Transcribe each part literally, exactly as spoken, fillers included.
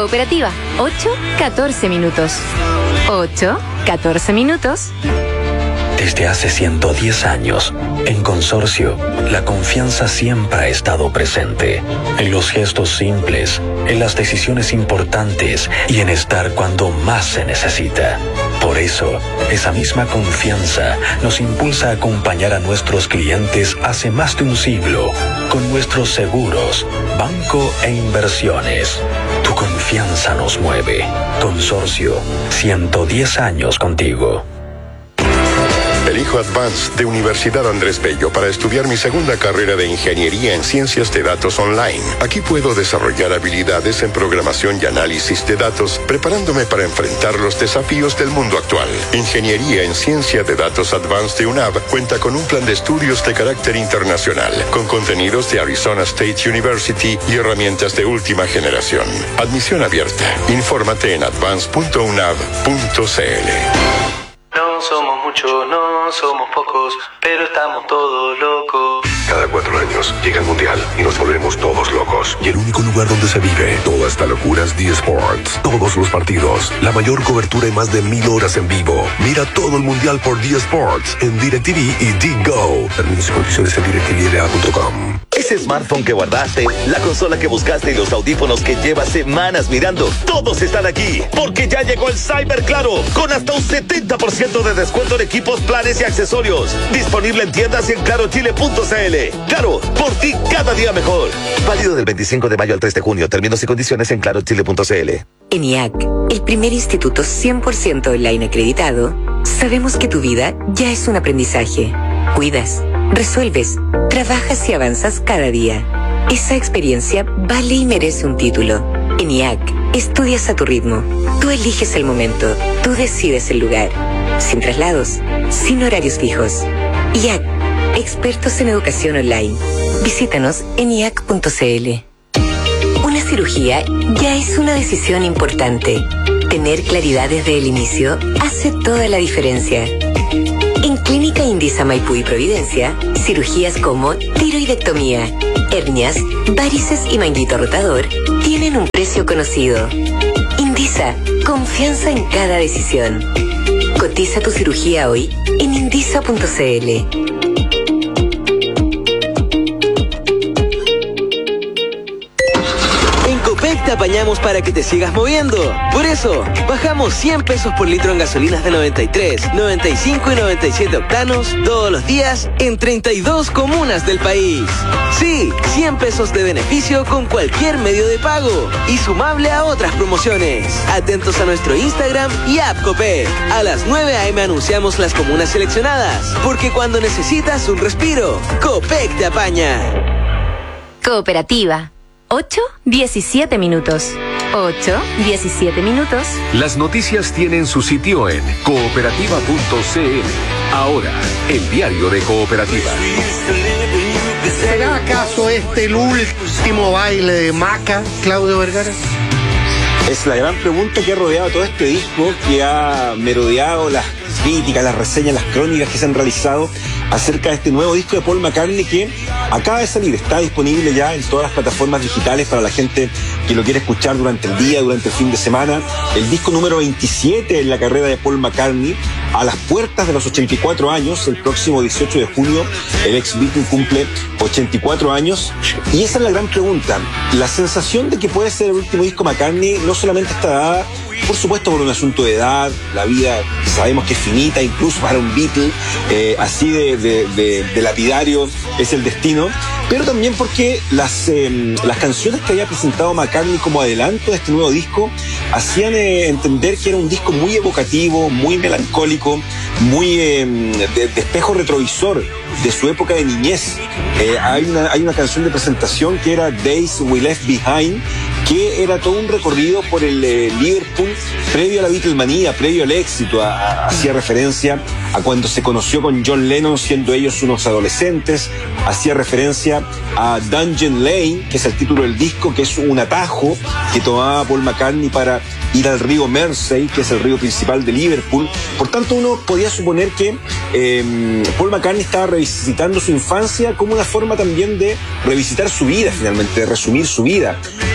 Cooperativa, ocho, catorce minutos. ocho, catorce minutos. Desde hace ciento diez años, en Consorcio, la confianza siempre ha estado presente. En los gestos simples, en las decisiones importantes y en estar cuando más se necesita. Por eso, esa misma confianza nos impulsa a acompañar a nuestros clientes hace más de un siglo con nuestros seguros, banco e inversiones. Tu confianza nos mueve. Consorcio, ciento diez años contigo. Elijo Advanced de Universidad Andrés Bello para estudiar mi segunda carrera de Ingeniería en Ciencias de Datos Online. Aquí puedo desarrollar habilidades en programación y análisis de datos, preparándome para enfrentar los desafíos del mundo actual. Ingeniería en Ciencia de Datos Advanced de U N A B cuenta con un plan de estudios de carácter internacional, con contenidos de Arizona State University y herramientas de última generación. Admisión abierta. Infórmate en advance punto u n a b punto c l. No somos muchos, no somos pocos, pero estamos todos locos. Cada cuatro años llega el Mundial y nos volvemos todos locos. Y el único lugar donde se vive toda esta locura es D Sports. Todos los partidos, la mayor cobertura y más de mil horas en vivo. Mira todo el Mundial por D Sports en DirecTV y D-Go. Términos y condiciones en direct t v l a punto com. Ese smartphone que guardaste, la consola que buscaste y los audífonos que llevas semanas mirando, todos están aquí, porque ya llegó el Cyber Claro, con hasta un setenta por ciento de descuento en equipos, planes y accesorios. Disponible en tiendas y en claro chile punto c l. Claro, por ti cada día mejor. Válido del veinticinco de mayo al tres de junio. Términos y condiciones en claro chile punto c l. En I A C, el primer instituto cien por ciento online acreditado, sabemos que tu vida ya es un aprendizaje. Cuidas, resuelves, trabajas y avanzas cada día. Esa experiencia vale y merece un título. En I A C, estudias a tu ritmo. Tú eliges el momento. Tú decides el lugar. Sin traslados, sin horarios fijos. I A C, expertos en educación online. Visítanos en i a c punto c l. Una cirugía ya es una decisión importante. Tener claridad desde el inicio hace toda la diferencia. En Clínica Indisa Maipú y Providencia, cirugías como tiroidectomía, hernias, varices y manguito rotador tienen un precio conocido. Indisa, confianza en cada decisión. Cotiza tu cirugía hoy en indisa punto c l. Te apañamos para que te sigas moviendo. Por eso, bajamos cien pesos por litro en gasolinas de noventa y tres, noventa y cinco y noventa y siete octanos todos los días en treinta y dos comunas del país. Sí, cien pesos de beneficio con cualquier medio de pago y sumable a otras promociones. Atentos a nuestro Instagram y app Copec. A las nueve a eme anunciamos las comunas seleccionadas, porque cuando necesitas un respiro, Copec te apaña. Cooperativa. ocho, diecisiete minutos. ocho, diecisiete minutos. Las noticias tienen su sitio en cooperativa punto c l. Ahora, el diario de Cooperativa. ¿Será acaso este el último baile de Maca, Claudio Vergara? Es la gran pregunta que ha rodeado todo este disco, que ha merodeado las críticas, las reseñas, las crónicas que se han realizado acerca de este nuevo disco de Paul McCartney, que acaba de salir, está disponible ya en todas las plataformas digitales para la gente que lo quiere escuchar durante el día, durante el fin de semana. El disco número veintisiete en la carrera de Paul McCartney, a las puertas de los ochenta y cuatro años. El próximo dieciocho de junio el ex Beatle cumple ochenta y cuatro años, y esa es la gran pregunta. La sensación de que puede ser el último disco McCartney no solamente está dada, por supuesto, por un asunto de edad. La vida sabemos que es finita, incluso para un Beatle, eh, así de, de, de, de lapidario es el destino, pero también porque las, eh, las canciones que había presentado McCartney como adelanto de este nuevo disco hacían eh, entender que era un disco muy evocativo, muy melancólico, muy eh, de, de espejo retrovisor de su época de niñez. Eh, hay, una, hay una canción de presentación que era Days We Left Behind, que era todo un recorrido por el eh, Liverpool previo a la Beatlemanía, previo al éxito. A, a, hacía referencia a cuando se conoció con John Lennon, siendo ellos unos adolescentes. Hacía referencia a Dungeon Lane, que es el título del disco, que es un atajo que tomaba Paul McCartney para ir al río Mersey, que es el río principal de Liverpool. Por tanto, uno podía suponer que eh, Paul McCartney estaba revisitando su infancia como una forma también de revisitar su vida, finalmente, de resumir su vida.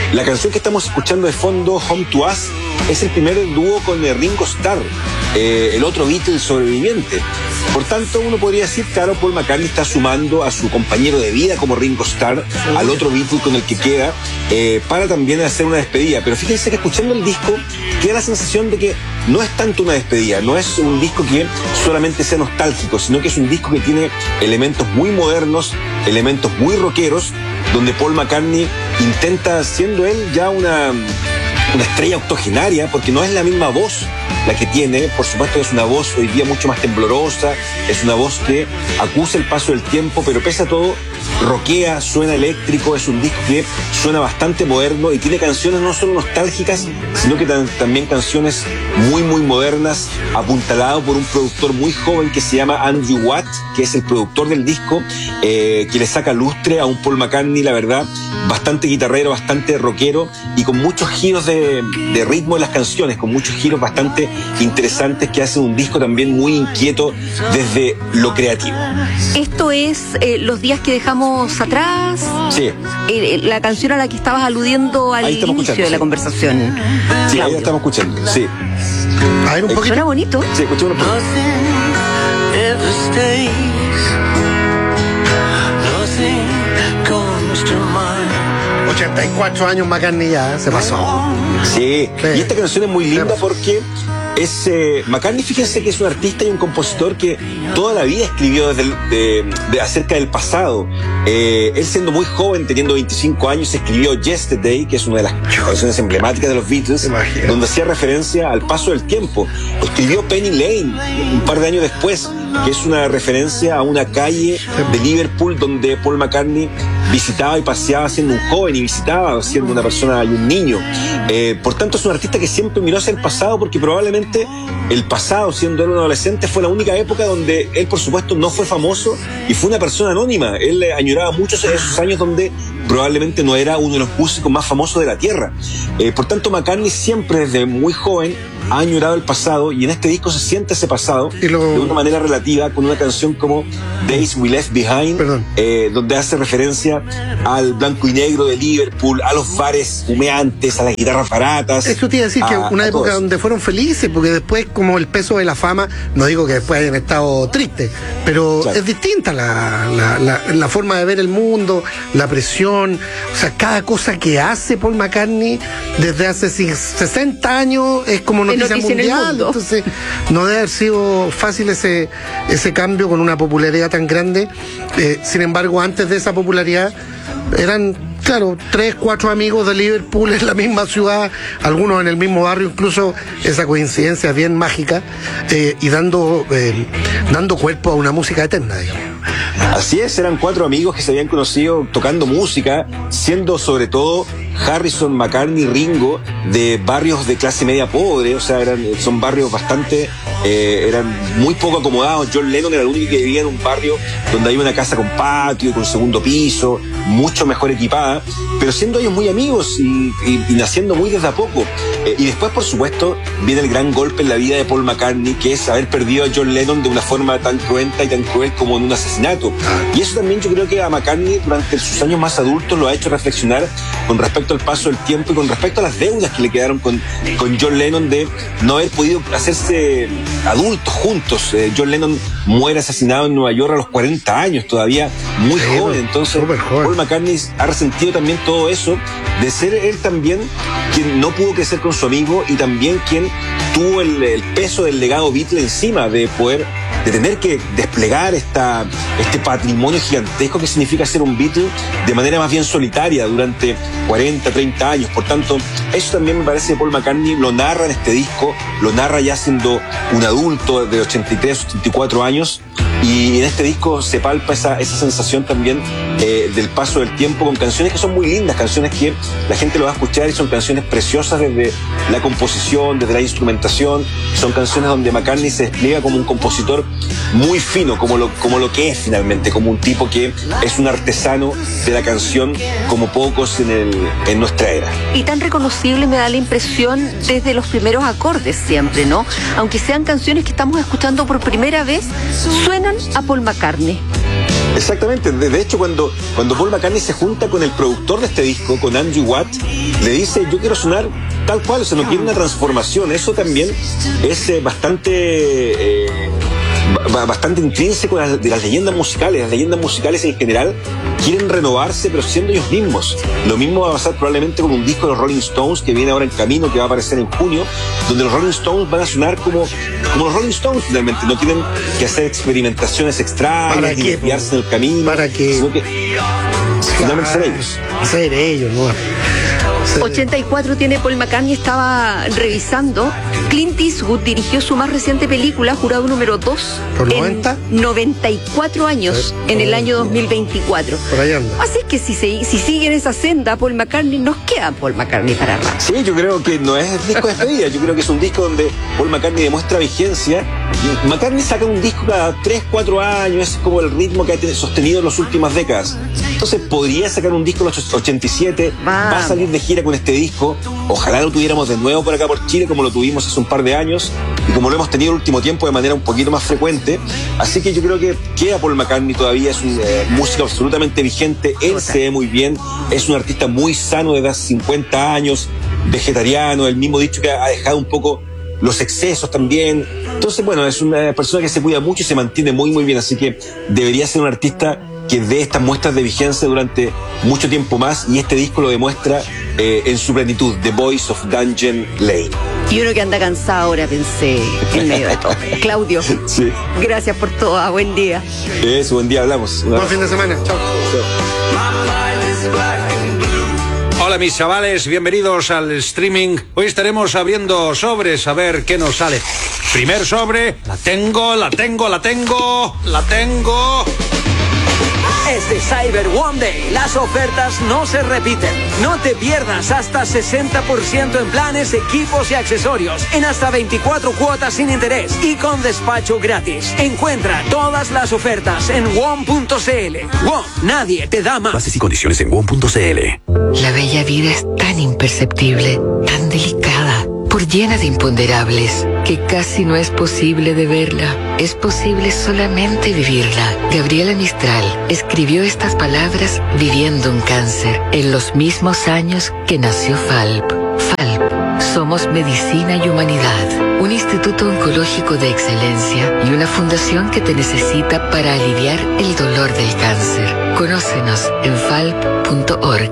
La canción que estamos escuchando de fondo, Home to Us, es el primer dúo con Ringo Starr, eh, el otro Beatle sobreviviente. Por tanto, uno podría decir, claro, Paul McCartney está sumando a su compañero de vida como Ringo Starr, al otro Beatle con el que queda, eh, para también hacer una despedida. Pero fíjense que escuchando el disco, queda la sensación de que no es tanto una despedida, no es un disco que solamente sea nostálgico, sino que es un disco que tiene elementos muy modernos, elementos muy rockeros, donde Paul McCartney intenta, siendo él ya una, una estrella octogenaria, porque no es la misma voz la que tiene, por supuesto es una voz hoy día mucho más temblorosa, es una voz que acusa el paso del tiempo, pero pese a todo, rockea, suena eléctrico, es un disco que suena bastante moderno y tiene canciones no solo nostálgicas, sino que tan, también canciones muy muy modernas, apuntalado por un productor muy joven que se llama Andrew Watt, que es el productor del disco, eh, que le saca lustre a un Paul McCartney, la verdad, bastante guitarrero, bastante rockero y con muchos giros de, de ritmo en las canciones, con muchos giros bastante interesantes que hacen un disco también muy inquieto desde lo creativo. Esto es eh, Los días que dejamos atrás. Sí. Eh, la canción a la que estabas aludiendo al inicio de la sí. conversación. Sí, ahí la estamos escuchando, sí. A ver un poquito. Suena bonito. Sí, escuchemos un poquito. ochenta y cuatro años McCartney ya, se pasó. Sí, sí. Y esta canción es muy linda porque es eh, McCartney, fíjense que es un artista y un compositor que toda la vida escribió desde el, de, de, acerca del pasado. Eh, él siendo muy joven, teniendo veinticinco años, escribió Yesterday, que es una de las canciones emblemáticas de los Beatles, donde hacía referencia al paso del tiempo. Escribió Penny Lane un par de años después, que es una referencia a una calle de Liverpool donde Paul McCartney visitaba y paseaba siendo un joven y visitaba siendo una persona y un niño. Eh, por tanto, es un artista que siempre miró hacia el pasado porque probablemente el pasado, siendo él un adolescente, fue la única época donde él, por supuesto, no fue famoso y fue una persona anónima. Él añoraba muchos de esos años donde probablemente no era uno de los músicos más famosos de la tierra. Eh, por tanto, McCartney siempre desde muy joven ha añorado el pasado y en este disco se siente ese pasado lo... de una manera relativa con una canción como Days We Left Behind, eh, donde hace referencia al blanco y negro de Liverpool, a los bares humeantes, a las guitarras baratas. Eso te iba a decir, a, que una época donde fueron felices, porque después, como el peso de la fama, no digo que después hayan estado tristes, pero claro, es distinta la, la, la, la forma de ver el mundo, la presión, o sea, cada cosa que hace Paul McCartney desde hace sesenta años es como noticia mundial, entonces no debe haber sido fácil ese, ese cambio con una popularidad tan grande. Eh, sin embargo, antes de esa popularidad eran, claro, tres, cuatro amigos de Liverpool en la misma ciudad, algunos en el mismo barrio, incluso esa coincidencia es bien mágica, eh, y dando, eh, dando cuerpo a una música eterna, digamos. Así es, eran cuatro amigos que se habían conocido tocando música, siendo sobre todo Harrison, McCartney y Ringo de barrios de clase media pobre, o sea, eran, son barrios bastante, eh, eran muy poco acomodados. John Lennon era el único que vivía en un barrio donde había una casa con patio, con segundo piso, mucho mejor equipada, pero siendo ellos muy amigos y, y, y naciendo muy desde a poco. Eh, y después, por supuesto, viene el gran golpe en la vida de Paul McCartney, que es haber perdido a John Lennon de una forma tan cruenta y tan cruel como en un asesinato. Y eso también yo creo que a McCartney durante sus años más adultos lo ha hecho reflexionar con respecto al paso del tiempo y con respecto a las deudas que le quedaron con, con John Lennon de no haber podido hacerse adultos juntos. Eh, John Lennon muere asesinado en Nueva York a los cuarenta años, todavía muy sí, joven. Entonces joven. Paul McCartney ha resentido también todo eso de ser él también quien no pudo crecer con su amigo y también quien tuvo el, el peso del legado Beatle encima, de poder, de tener que desplegar esta, este patrimonio gigantesco que significa ser un Beatle de manera más bien solitaria durante cuarenta, treinta años. Por tanto, eso también me parece que Paul McCartney lo narra en este disco, lo narra ya siendo un adulto de ochenta y tres, ochenta y cuatro años, y en este disco se palpa esa, esa sensación también eh, del paso del tiempo con canciones que son muy lindas, canciones que la gente lo va a escuchar y son canciones preciosas desde la composición, desde la instrumentación. Son canciones donde McCartney se despliega como un compositor muy fino, como lo, como lo que es finalmente, como un tipo que es un artesano de la canción como pocos en, el, en nuestra era. Y tan reconocible me da la impresión desde los primeros acordes siempre, ¿no? Aunque sean canciones que estamos escuchando por primera vez, suenan a Paul McCartney. Exactamente, de, de hecho cuando, cuando Paul McCartney se junta con el productor de este disco, con Andrew Watt, le dice yo quiero sonar tal cual, o sea, no quiere una transformación. Eso también es eh, bastante eh, bastante intrínseco de las, de las leyendas musicales. Las leyendas musicales en general quieren renovarse, pero siendo ellos mismos. Lo mismo va a pasar probablemente con un disco de los Rolling Stones que viene ahora en camino, que va a aparecer en junio, donde los Rolling Stones van a sonar como, como los Rolling Stones finalmente. No tienen que hacer experimentaciones extrañas ni desviarse en el camino, para que, sino que finalmente ser ellos. Ser ellos, ¿no? ochenta y cuatro tiene Paul McCartney, estaba revisando. Clint Eastwood dirigió su más reciente película, Jurado número dos, ¿por noventa? En noventa y cuatro años, sí, en el año dos mil veinticuatro. Por ahí anda. Así que si, se, si sigue en esa senda Paul McCartney, nos queda Paul McCartney para rato. Sí, yo creo que no es el disco de despedida, yo creo que es un disco donde Paul McCartney demuestra vigencia. McCartney saca un disco cada tres, cuatro años, es como el ritmo que ha sostenido en las últimas décadas. Entonces podría sacar un disco en los ochenta y siete, va a salir de gira con este disco. Ojalá lo tuviéramos de nuevo por acá por Chile, como lo tuvimos hace un par de años y como lo hemos tenido el último tiempo de manera un poquito más frecuente. Así que yo creo que queda Paul McCartney todavía, es un eh, músico absolutamente vigente, él se ve muy bien, es un artista muy sano de hace cincuenta años, vegetariano, el mismo dicho que ha dejado un poco los excesos también. Entonces, bueno, es una persona que se cuida mucho y se mantiene muy, muy bien, así que debería ser un artista que dé estas muestras de vigencia durante mucho tiempo más, y este disco lo demuestra eh, en su plenitud, The Voice of Dungeon Lane. Y uno que anda cansado ahora, pensé, en medio de todo. Claudio, sí, gracias por todo, buen día. Eso, buen día, hablamos. Buen fin de semana, chao. Hola mis chavales, bienvenidos al streaming. Hoy estaremos abriendo sobres a ver qué nos sale. Primer sobre, la tengo, la tengo, la tengo, la tengo. Este Cyber One Day, las ofertas no se repiten. No te pierdas hasta sesenta por ciento en planes, equipos y accesorios, en hasta veinticuatro cuotas sin interés y con despacho gratis. Encuentra todas las ofertas en W O M punto C L. W O M, nadie te da más. Bases y condiciones en W O M punto C L. La bella vida es tan imperceptible, tan delicada, por llena de imponderables, que casi no es posible de verla. Es posible solamente vivirla. Gabriela Mistral escribió estas palabras viviendo un cáncer en los mismos años que nació Falp. Falp, somos medicina y humanidad, un instituto oncológico de excelencia y una fundación que te necesita para aliviar el dolor del cáncer. Conócenos en falp punto org.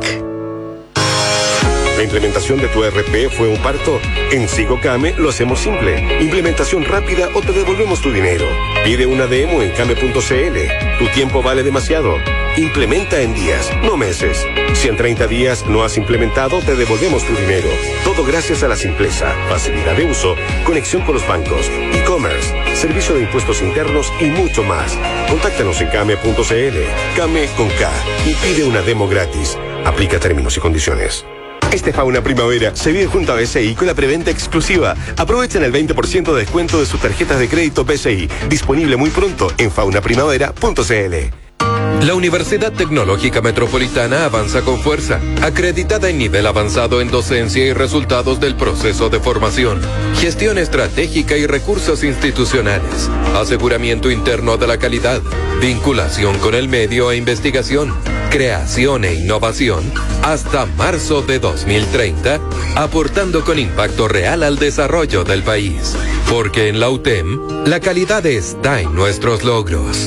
¿La implementación de tu E R P fue un parto? En SigoCame lo hacemos simple. Implementación rápida o te devolvemos tu dinero. Pide una demo en came punto c l. Tu tiempo vale demasiado. Implementa en días, no meses. Si en treinta días no has implementado, te devolvemos tu dinero. Todo gracias a la simpleza, facilidad de uso, conexión con los bancos, e-commerce, servicio de impuestos internos y mucho más. Contáctanos en came punto c l. Came con K y pide una demo gratis. Aplica términos y condiciones. Este Fauna Primavera se vive junto a B C I con la preventa exclusiva. Aprovechen el veinte por ciento de descuento de sus tarjetas de crédito B C I. Disponible muy pronto en fauna primavera punto c l. La Universidad Tecnológica Metropolitana avanza con fuerza, acreditada en nivel avanzado en docencia y resultados del proceso de formación, gestión estratégica y recursos institucionales, aseguramiento interno de la calidad, vinculación con el medio e investigación, creación e innovación, hasta marzo de dos mil treinta, aportando con impacto real al desarrollo del país. Porque en la U T E M, la calidad está en nuestros logros.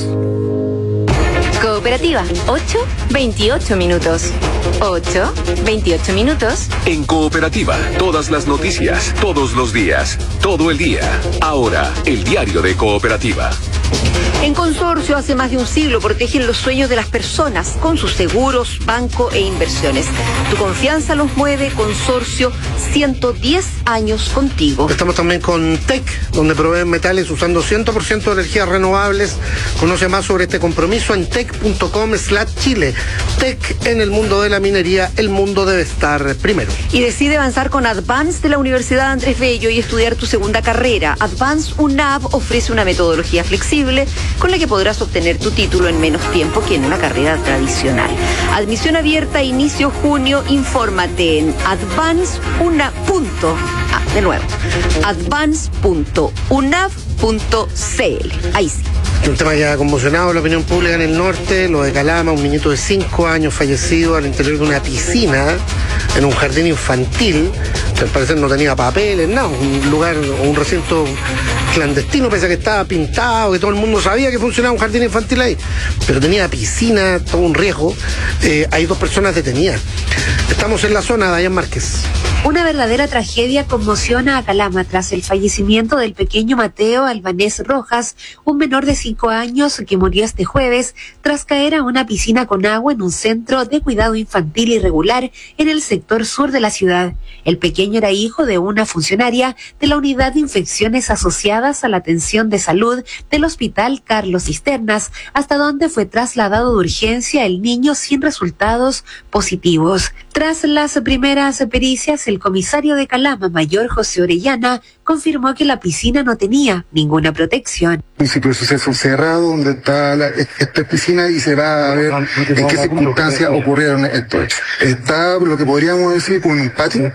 Cooperativa, ocho, veintiocho minutos. ocho, veintiocho minutos. En Cooperativa, todas las noticias, todos los días, todo el día. Ahora, el diario de Cooperativa. En Consorcio, hace más de un siglo, protegen los sueños de las personas con sus seguros, banco e inversiones. Tu confianza los mueve. Consorcio, ciento diez años contigo. Estamos también con T E C, donde proveen metales usando cien por ciento de energías renovables. Conoce más sobre este compromiso en tec punto com slash chile. T E C, en el mundo de la minería, el mundo debe estar primero. Y decide avanzar con Advance de la Universidad Andrés Bello y estudiar tu segunda carrera. Advance U N A V ofrece una metodología flexible con la que podrás obtener tu título en menos tiempo que en una carrera tradicional. Admisión abierta, inicio junio. Infórmate en advance una punto ah, de nuevo advance punto u n a v punto c l. Ahí sí. Un tema que ha conmocionado la opinión pública en el norte, lo de Calama, un niñito de cinco años fallecido al interior de una piscina en un jardín infantil, que al parecer no tenía papeles, nada, un lugar o un recinto clandestino, pese a que estaba pintado, que todo el mundo sabía que funcionaba un jardín infantil ahí, pero tenía piscina, todo un riesgo. Eh, hay dos personas detenidas. Estamos en la zona, Dayan Márquez. Una verdadera tragedia conmociona a Calama tras el fallecimiento del pequeño Mateo Albanés Rojas, un menor de cinco años que murió este jueves tras caer a una piscina con agua en un centro de cuidado infantil irregular en el sector sur de la ciudad. El pequeño era hijo de una funcionaria de la Unidad de Infecciones Asociadas a la Atención de Salud del Hospital Carlos Cisternas, hasta donde fue trasladado de urgencia el niño sin resultados positivos. Tras las primeras pericias, el comisario de Calama, mayor José Orellana, confirmó que la piscina no tenía ninguna protección. Municipio de suceso cerrado, donde está la, esta piscina, y se va a ver en qué circunstancias ocurrieron estos hechos. Está lo que podríamos decir con un patio,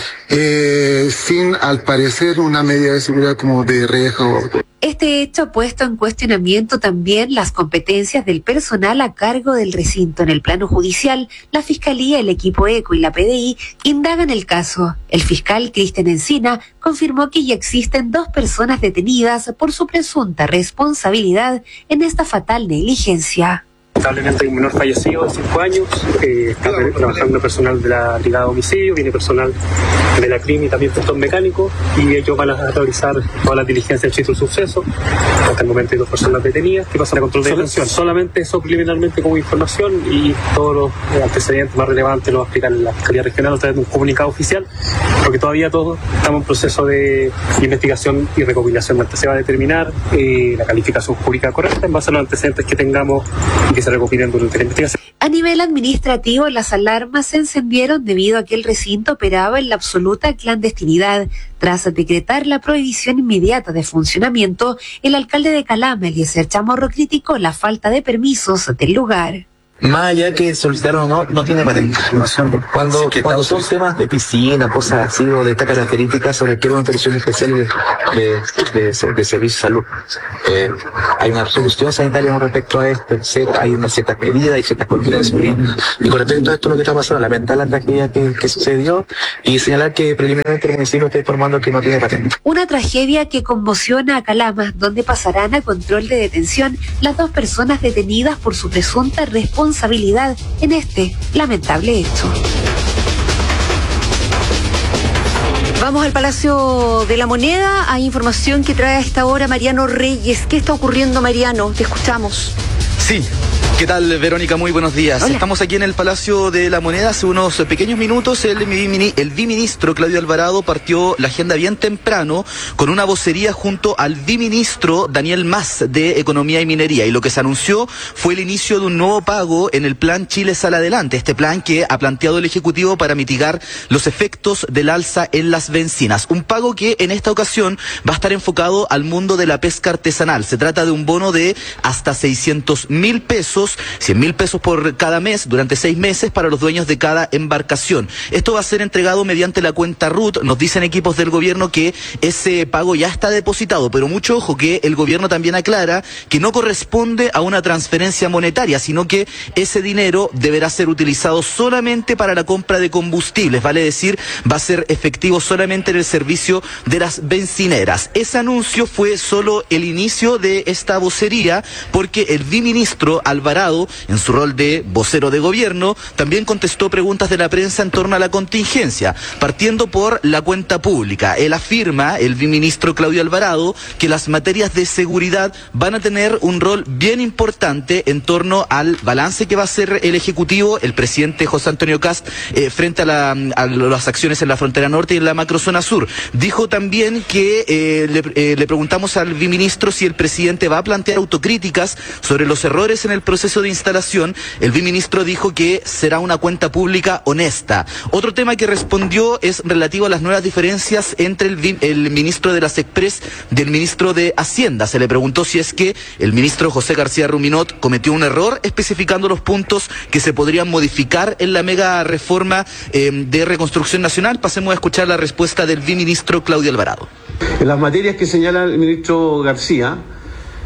eh, sin al parecer una medida de seguridad como de reja o... Este hecho ha puesto en cuestionamiento también las competencias del personal a cargo del recinto. En el plano judicial, la Fiscalía, el equipo ECO y la P D I indagan el caso. El fiscal Cristian Encina confirmó que ya existen dos personas detenidas por su presunta responsabilidad en esta fatal negligencia. Lamentablemente hay un menor fallecido de cinco años, eh, está trabajando personal de la Brigada de Homicidio, viene personal de la C R I M y también puntos mecánicos, y ellos van a realizar todas las diligencias del sitio del suceso. Hasta el momento hay dos personas detenidas que pasan a control de detención. Solamente eso preliminarmente como información, y todos los antecedentes más relevantes los va a explicar la Fiscalía Regional a través de un comunicado oficial, porque todavía todos estamos en proceso de investigación y recopilación. Se va a determinar eh, la calificación jurídica correcta en base a los antecedentes que tengamos y que se recopilen durante la investigación. A nivel administrativo, las alarmas se encendieron debido a que el recinto operaba en la absoluta clandestinidad. Tras decretar la prohibición inmediata de funcionamiento, el alcalde de Calama, Eliezer Chamorro, criticó la falta de permisos del lugar. Más allá que solicitaron o no, no tiene patente. Cuando, cuando son temas de piscina, cosas así, o de esta característica, se requiere una atención especial de, de, de, de servicio de salud. Eh, hay una solución sanitaria con respecto a esto, etcétera. Hay unas ciertas medidas, hay ciertas condiciones. Y con respecto a esto, lo que está pasando, lamentar la tragedia que, que sucedió y señalar que preliminarmente el municipio está informando que no tiene patente. Una tragedia que conmociona a Calama, donde pasarán a control de detención las dos personas detenidas por su presunta responsabilidad responsabilidad en este lamentable hecho. Vamos al Palacio de la Moneda. Hay información que trae a esta hora Mariano Reyes. ¿Qué está ocurriendo, Mariano? Te escuchamos. Sí. ¿Qué tal, Verónica? Muy buenos días. Hola. Estamos aquí en el Palacio de la Moneda. Hace unos pequeños minutos el, el viceministro Claudio Alvarado partió la agenda bien temprano con una vocería junto al viceministro Daniel Mas de Economía y Minería. Y lo que se anunció fue el inicio de un nuevo pago en el plan Chile Sale Adelante. Este plan que ha planteado el Ejecutivo para mitigar los efectos del alza en las bencinas. Un pago que en esta ocasión va a estar enfocado al mundo de la pesca artesanal. Se trata de un bono de hasta seiscientos mil pesos, cien mil pesos por cada mes durante seis meses para los dueños de cada embarcación. Esto va a ser entregado mediante la cuenta R U T. Nos dicen equipos del gobierno que ese pago ya está depositado, pero mucho ojo que el gobierno también aclara que no corresponde a una transferencia monetaria, sino que ese dinero deberá ser utilizado solamente para la compra de combustibles, vale decir, va a ser efectivo solamente en el servicio de las bencineras. Ese anuncio fue solo el inicio de esta vocería, porque el viceministro Alvarado, en su rol de vocero de gobierno, también contestó preguntas de la prensa en torno a la contingencia, partiendo por la cuenta pública. Él afirma, el viceministro Claudio Alvarado, que las materias de seguridad van a tener un rol bien importante en torno al balance que va a hacer el Ejecutivo, el presidente José Antonio Kast, eh, frente a, la, a las acciones en la frontera norte y en la macrozona sur. Dijo también que eh, le, eh, le preguntamos al viceministro si el presidente va a plantear autocríticas sobre los errores en el proceso de instalación. El viceministro dijo que será una cuenta pública honesta. Otro tema que respondió es relativo a las nuevas diferencias entre el, el ministro de las Express y el ministro de Hacienda. Se le preguntó si es que el ministro José García Ruminot cometió un error especificando los puntos que se podrían modificar en la mega reforma eh, de reconstrucción nacional. Pasemos a escuchar la respuesta del viceministro Claudio Alvarado. En las materias que señala el ministro García,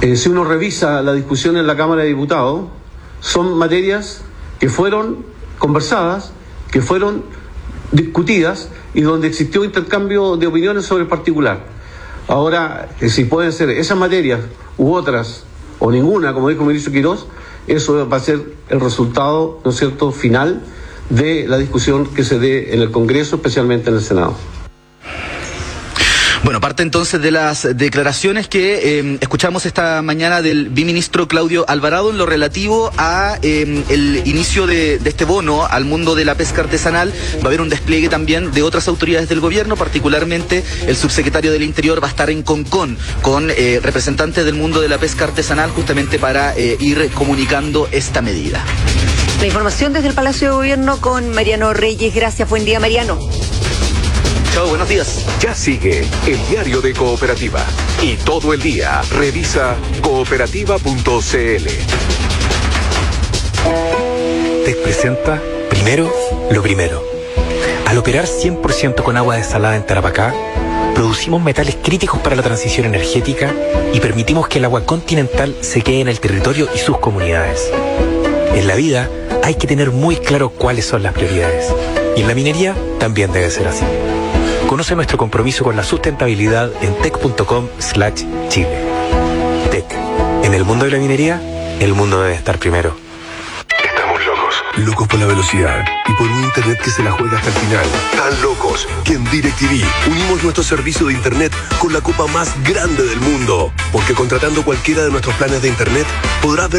Eh, si uno revisa la discusión en la Cámara de Diputados, son materias que fueron conversadas, que fueron discutidas y donde existió intercambio de opiniones sobre el particular. Ahora, eh, si pueden ser esas materias u otras, o ninguna, como dijo el ministro Quirós, eso va a ser el resultado, ¿no es cierto?, final de la discusión que se dé en el Congreso, especialmente en el Senado. Bueno, parte entonces de las declaraciones que eh, escuchamos esta mañana del viceministro Claudio Alvarado en lo relativo a eh, el inicio de, de este bono al mundo de la pesca artesanal. Va a haber un despliegue también de otras autoridades del gobierno, particularmente el subsecretario del Interior va a estar en Concón con eh, representantes del mundo de la pesca artesanal justamente para eh, ir comunicando esta medida. La información desde el Palacio de Gobierno con Mariano Reyes. Gracias, buen día, Mariano. Chao, buenos días. Ya sigue el diario de Cooperativa. Y todo el día revisa cooperativa punto c l. T E C presenta Primero lo Primero. Al operar cien por ciento con agua desalada en Tarapacá, producimos metales críticos para la transición energética y permitimos que el agua continental se quede en el territorio y sus comunidades. En la vida hay que tener muy claro cuáles son las prioridades. Y en la minería también debe ser así. Conoce nuestro compromiso con la sustentabilidad en tec punto com slash chile. T E C. En el mundo de la minería, el mundo debe estar primero. Estamos locos. Locos por la velocidad y por un internet que se la juega hasta el final. Tan locos que en DirecTV unimos nuestro servicio de internet con la copa más grande del mundo. Porque contratando cualquiera de nuestros planes de internet podrás ver